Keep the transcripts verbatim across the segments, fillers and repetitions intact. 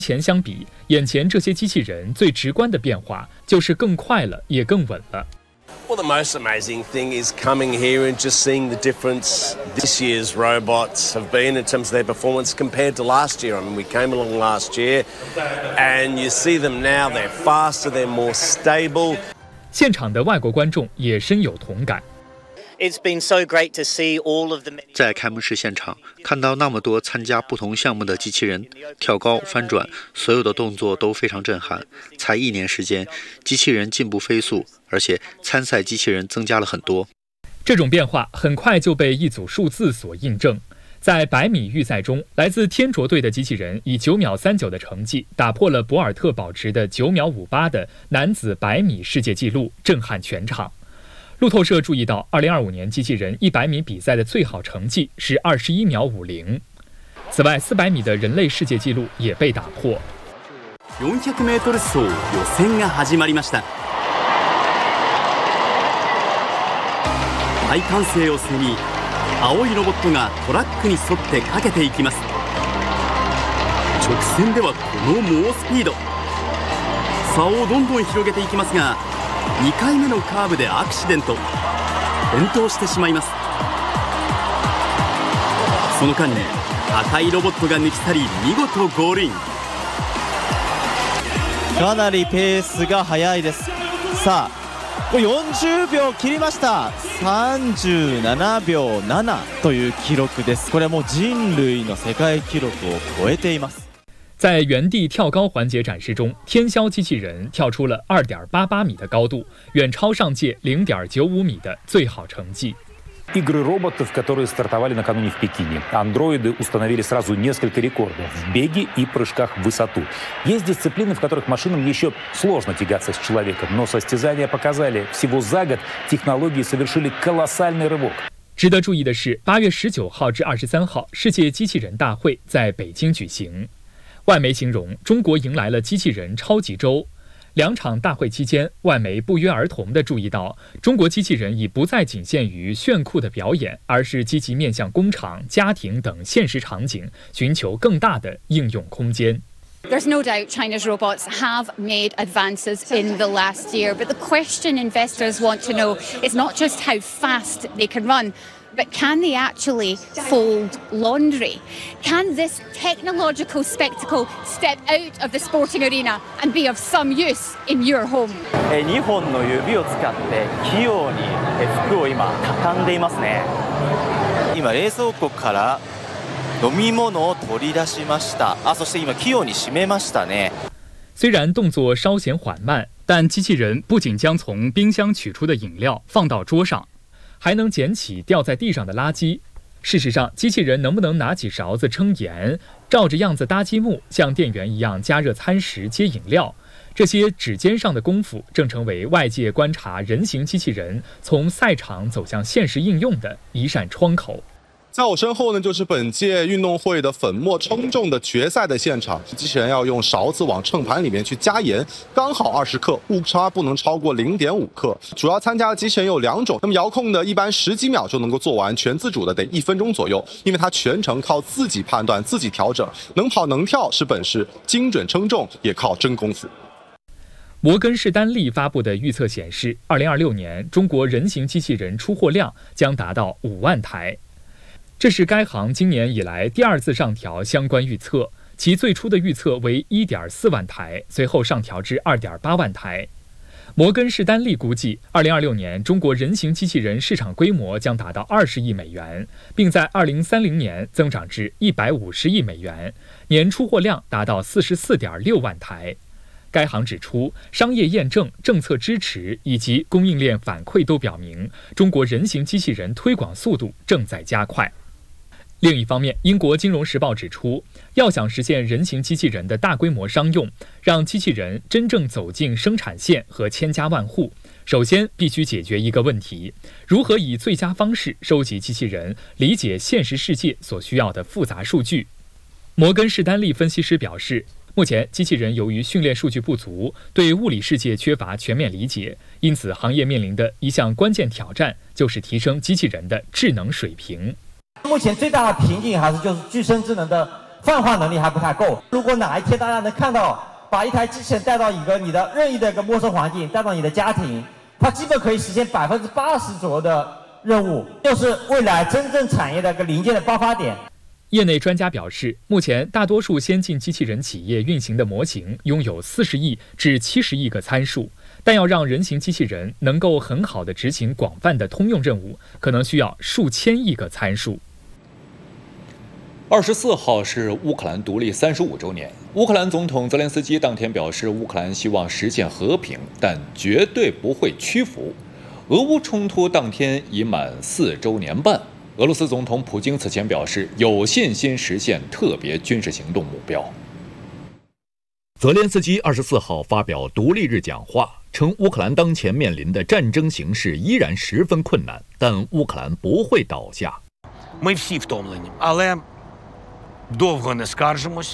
前相比，眼前这些机器人最直观的变化就是更快了，也更稳了。 Well, the most amazing thing is coming here and just seeing the difference this year's robots have been in terms of their performance compared to last year. I mean, we came along last year, and you see them now. They're faster, they're more stable. 现场的外国观众也深有同感。 It's been so great to see all of the... 在开幕式现场，看到那么多参加不同项目的机器人，跳高、翻转，所有的动作都非常震撼。才一年时间，机器人进步飞速，而且参赛机器人增加了很多。 这种变化很快就被一组数字所印证。在百米预赛中，来自天卓队的机器人以九秒三九的成绩打破了博尔特保持的九秒五八的男子百米世界纪录，震撼全场。路透社注意到，二零二五年机器人一百米比赛的最好成绩是二十一秒五零。此外，四百米的人类世界纪录也被打破。 よんひゃくメートル走予選が始まりました。大歓声を背に、青いロボットがトラックに沿ってかけていきます。直線ではこの猛スピード、差をどんどん広げていきますが。にかいめのカーブでアクシデント、転倒してしまいます。その間に赤いロボットが抜き去り、見事ゴールイン。 かなりペースが速いです。さあよんじゅうびょう切りました。さんじゅうななびょうななという記録です。これはもう人類の世界記録を超えています。 在原地跳高环节展示中，天霄机器人跳出了 二点八八米的高度，远超上届 零点九五米的最好成绩。 Игры роботов, которые стартовали накануне в Пекине. Андроиды установили сразу несколько рекордов в беге и прыжках в высоту. Есть дисциплины, в которых машинам еще сложно тягаться с человеком, но состязания показали, всего за год технологии совершили колоссальный рывок. 值得注意的是，八月十九号至二十三号，世界机器人大会在北京举行。外媒形容中国迎来了机器人超级周。两场大会期间，外媒不约而同地注意到，中国机器人已不再仅限于炫酷的表演，而是积极面向工厂、家庭等现实场景，寻求更大的应用空间。 There's no doubt China's robots have made advances in the last year, but the question investors want to know is not just how fast they can run, but can they actually fold laundry? Can this technological spectacle step out of the sporting arena and be of some use in your home? にほんの指を使って器用に服を今畳んでいますね。今冷蔵庫から飲み物を取り出しました。あ、そして今器用に閉めましたね。 虽然动作稍显缓慢，但机器人不仅将从冰箱取出的饮料放到桌上，还能捡起掉在地上的垃圾。事实上，机器人能不能拿起勺子称盐，照着样子搭积木，像店员一样加热餐食、接饮料，这些指尖上的功夫，正成为外界观察人形机器人从赛场走向现实应用的一扇窗口。 在我身后呢，就是本届运动会的粉末称重的决赛的现场。机器人要用勺子往秤盘里面去加盐，刚好二十克，误差不能超过 零点五克。主要参加的机器人有两种，那么遥控的一般十几秒就能够做完，全自主的得一分钟左右，因为它全程靠自己判断、自己调整，能跑能跳是本事，精准称重也靠真功夫。 摩根士丹利发布的预测显示，二零二六年中国人形机器人出货量将达到五万台。这是该行今年以来第二次上调相关预测，其最初的预测为 一点四万台，随后上调至 二点八万台。摩根士丹利估计，二零二六年中国人形机器人市场规模将达到二十亿美元，并在二零三零年增长至一百五十亿美元，年出货量达到四十四点六万台。该行指出，商业验证、政策支持以及供应链反馈都表明，中国人形机器人推广速度正在加快。另一方面，英国金融时报指出，要想实现人形机器人的大规模商用，让机器人真正走进生产线和千家万户，首先必须解决一个问题：如何以最佳方式收集机器人理解现实世界所需要的复杂数据。摩根士丹利分析师表示，目前机器人由于训练数据不足，对物理世界缺乏全面理解，因此行业面临的一项关键挑战就是提升机器人的智能水平。 目前最大的瓶颈还是就是具身智能的泛化能力还不太够。如果哪一天大家能看到，把一台机器人带到一个你的任意的一个陌生环境，带到你的家庭，它基本可以实现百分之八十左右的任务，就是未来真正产业的一个零件的爆发点。 业内专家表示，目前大多数先进机器人企业运行的模型拥有四十亿至七十亿个参数，但要让人形机器人能够很好地执行广泛的通用任务，可能需要数千亿个参数。 二十四号是乌克兰独立三十五周年，乌克兰总统泽连斯基当天表示，乌克兰希望实现和平，但绝对不会屈服。俄乌冲突当天已满四周年半。俄罗斯总统普京此前表示，有信心实现特别军事行动目标。泽连斯基二十四号发表独立日讲话，称乌克兰当前面临的战争形势依然十分困难，但乌克兰不会倒下。 Ми всі втомлені, але довго не скаржимось.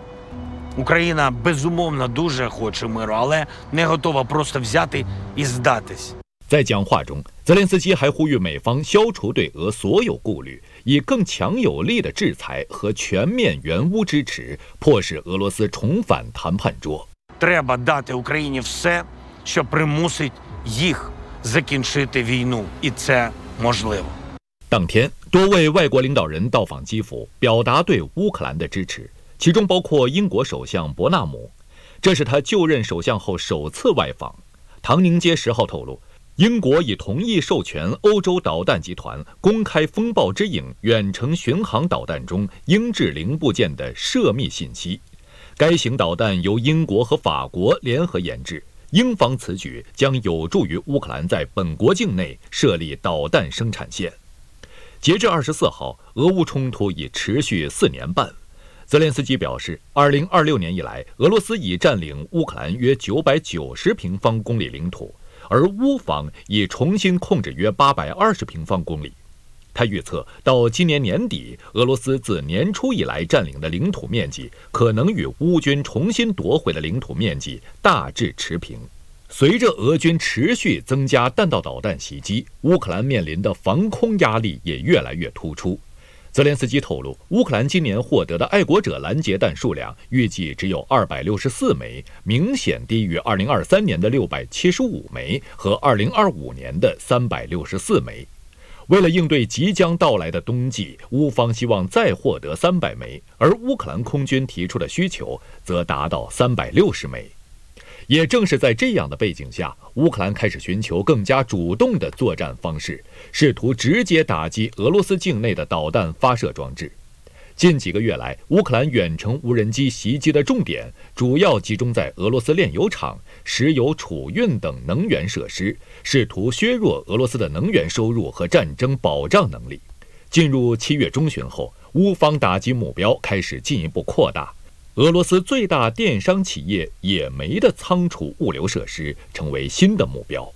Україна безумовно дуже хоче миру, але не готова просто взяти і здатись. 在讲话中，泽连斯基还呼吁美方消除对俄所有顾虑，以更强有力的制裁和全面援乌支持，迫使俄罗斯重返谈判桌。 Треба дати Україні все, що примусить їх закінчити війну, і це можливо. 当天，多位外国领导人到访基辅，表达对乌克兰的支持，其中包括英国首相伯纳姆，这是他就任首相后首次外访。唐宁街十号透露，英国已同意授权欧洲导弹集团公开风暴之影远程巡航导弹中英制零部件的涉密信息。该型导弹由英国和法国联合研制，英方此举将有助于乌克兰在本国境内设立导弹生产线。截至二十四号，俄乌冲突已持续四年半。泽连斯基表示，二零二六年以来，俄罗斯已占领乌克兰约九百九十平方公里领土，而乌方已重新控制约八百二十平方公里。他预测，到今年年底，俄罗斯自年初以来占领的领土面积可能与乌军重新夺回的领土面积大致持平。随着俄军持续增加弹道导弹袭击，乌克兰面临的防空压力也越来越突出。泽连斯基透露，乌克兰今年获得的爱国者拦截弹数量预计只有二百六十四枚，明显低于二零二三年的六百七十五枚和二零二五年的三百六十四枚。为了应对即将到来的冬季，乌方希望再获得三百枚，而乌克兰空军提出的需求则达到三百六十枚。也正是在这样的背景下，乌克兰开始寻求更加主动的作战方式，试图直接打击俄罗斯境内的导弹发射装置。近几个月来，乌克兰远程无人机袭击的重点主要集中在俄罗斯炼油厂、石油储运等能源设施，试图削弱俄罗斯的能源收入和战争保障能力。进入七月中旬后，乌方打击目标开始进一步扩大。俄罗斯最大电商企业野莓的仓储物流设施成为新的目标。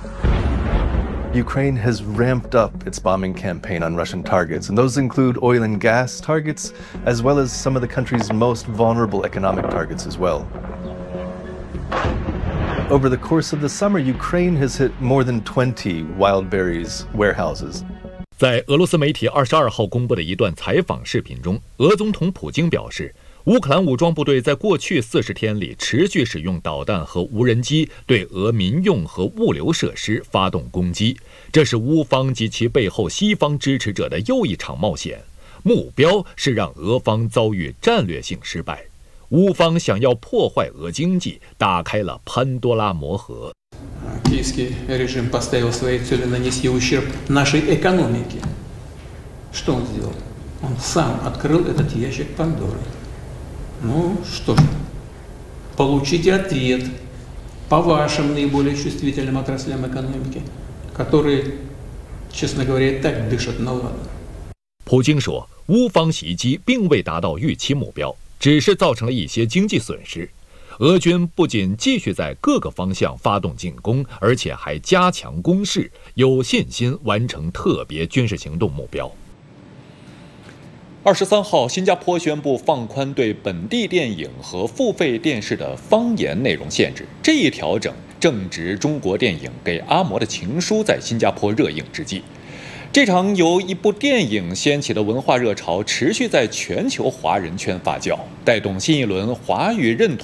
Ukraine has ramped up its bombing campaign on Russian targets, and those include oil and gas targets, as well as some of the country's most vulnerable economic targets as well. Over the course of the summer, Ukraine has hit more than twenty Wildberries warehouses. 在俄罗斯媒体二十二号公布的一段采访视频中，俄总统普京表示，乌克兰武装部队在过去四十天里持续使用导弹和无人机对俄民用和物流设施发动攻击，这是乌方及其背后西方支持者的又一场冒险，目标是让俄方遭遇战略性失败。乌方想要破坏俄经济，打开了潘多拉魔盒。 Киевский режим поставил своей целью нанести ущерб нашей экономике. Что он сделал? Он сам открыл этот ящик Пандоры. Ну что же, получите ответ по вашим наиболее чувствительным отраслям экономики, которые, честно говоря, и так дышат на ладан. 普京说，乌方袭击并未达到预期目标，只是造成了一些经济损失。俄军不仅继续在各个方向发动进攻，而且还加强攻势，有信心完成特别军事行动目标。二十三号，新加坡宣布放宽对本地电影和付费电视的方言内容限制。这一调整正值中国电影《给阿嬷的情书》在新加坡热映之际。 这场由一部电影掀起的文化热潮，持续在全球华人圈发酵，带动新一轮华语认同